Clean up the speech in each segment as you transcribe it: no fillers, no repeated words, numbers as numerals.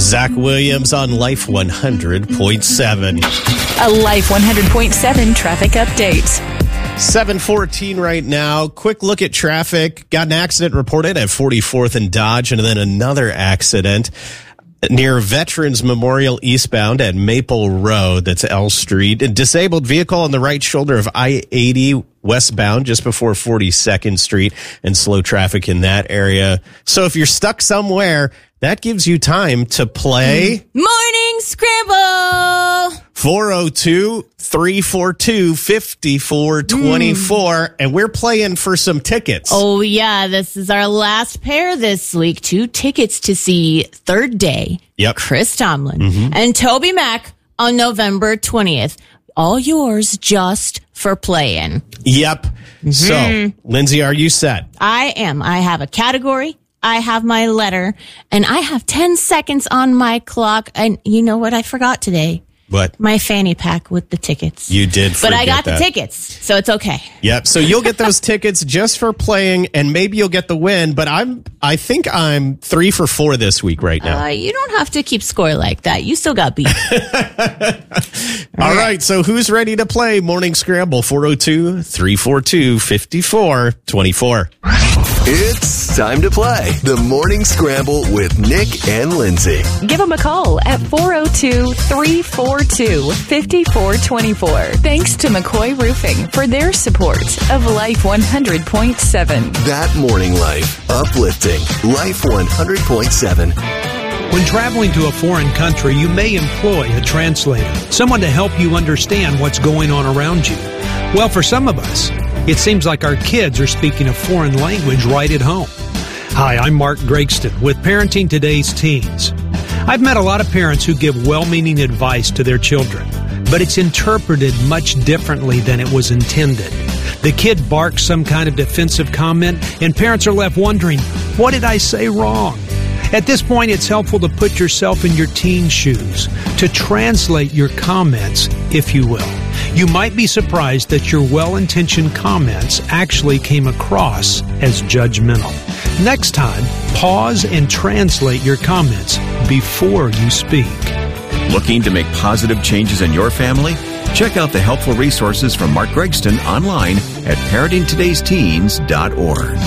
Zach Williams on Life 100.7. A Life 100.7 traffic update. 7:14 right now. Quick look at traffic. Got an accident reported at 44th and Dodge, and then another accident near Veterans Memorial eastbound at Maple Road. That's L Street. A disabled vehicle on the right shoulder of I-80 westbound just before 42nd Street, and slow traffic in that area. So if you're stuck somewhere, that gives you time to play Morning Scramble. 402-342-5424. And we're playing for some tickets. Oh, yeah. This is our last pair this week. 2 tickets to see Third Day. Yep. Chris Tomlin and Toby Mac on November 20th. All yours just for playing. Yep. So, Lindsay, are you set? I am. I have a category. I have my letter, and I have 10 seconds on my clock. And you know what I forgot today? What? My fanny pack with the tickets. You did But I got that. the tickets, so it's okay. Yep. So you'll get those tickets just for playing, and maybe you'll get the win. But I think I'm 3 for 4 this week right now. You don't have to keep score like that. You still got beat. All right. So who's ready to play Morning Scramble? 402-342-5424. It's time to play the Morning Scramble with Nick and Lindsay. Give them a call at 402-342-5424. Thanks to McCoy Roofing for their support of Life 100.7. That morning life. Uplifting. Life 100.7. When traveling to a foreign country, you may employ a translator, someone to help you understand what's going on around you. Well, for some of us, it seems like our kids are speaking a foreign language right at home. Hi, I'm Mark Gregston with Parenting Today's Teens. I've met a lot of parents who give well-meaning advice to their children, but it's interpreted much differently than it was intended. The kid barks some kind of defensive comment, and parents are left wondering, what did I say wrong? At this point, it's helpful to put yourself in your teen's shoes, to translate your comments, if you will. You might be surprised that your well-intentioned comments actually came across as judgmental. Next time, pause and translate your comments before you speak. Looking to make positive changes in your family? Check out the helpful resources from Mark Gregston online at parentingtodaysteens.org.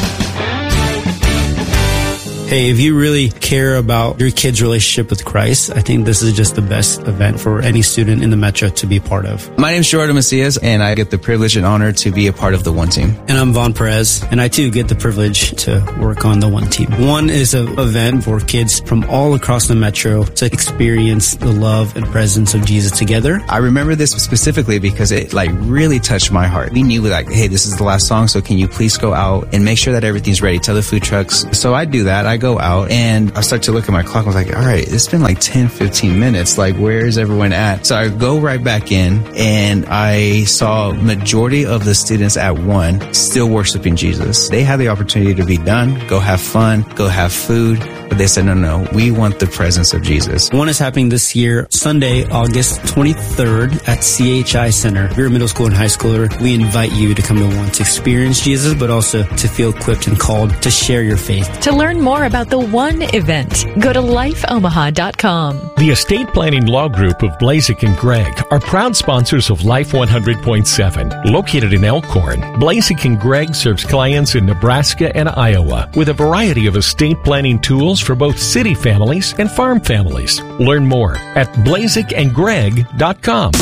Hey, if you really care about your kid's relationship with Christ, I think this is just the best event for any student in the Metro to be part of. My name is Jordan Macias, and I get the privilege and honor to be a part of the One Team. And I'm Vaughn Perez, and I too get the privilege to work on the One Team. One is an event for kids from all across the Metro to experience the love and presence of Jesus together. I remember this specifically because it really touched my heart. We knew hey, this is the last song, so can you please go out and make sure that everything's ready? Tell the food trucks. So I do that. I go out and I start to look at my clock. I was like, all right, it's been 10, 15 minutes. Where is everyone at? So I go right back in and I saw majority of the students at One still worshiping Jesus. They had the opportunity to be done, go have fun, go have food. But they said, no, we want the presence of Jesus. One is happening this year, Sunday, August 23rd at CHI Center. If you're a middle school and high schooler, we invite you to come to One to experience Jesus, but also to feel equipped and called to share your faith. To learn more about the One event, go to lifeomaha.com. The Estate Planning Law Group of Blazek and Gregg are proud sponsors of Life 100.7. Located in Elkhorn, Blazek and Gregg serves clients in Nebraska and Iowa with a variety of estate planning tools for both city families and farm families. Learn more at blazekandgregg.com.